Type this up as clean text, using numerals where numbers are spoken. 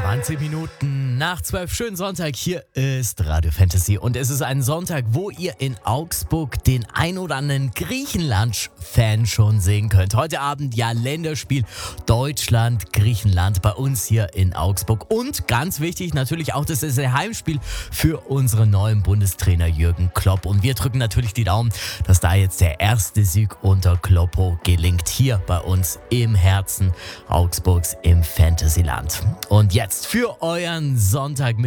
20 Minuten nach 12, schönen Sonntag, hier ist Radio Fantasy und es ist ein Sonntag, wo ihr in Augsburg den ein oder anderen Griechenland-Fan schon sehen könnt. Heute Abend ja Länderspiel Deutschland-Griechenland bei uns hier in Augsburg und ganz wichtig natürlich auch, das ist ein Heimspiel für unseren neuen Bundestrainer Jürgen Klopp und wir drücken natürlich die Daumen, dass da jetzt der erste Sieg unter Kloppo gelingt, hier bei uns im Herzen Augsburgs im Fantasyland. Und jetzt für euren Sonntag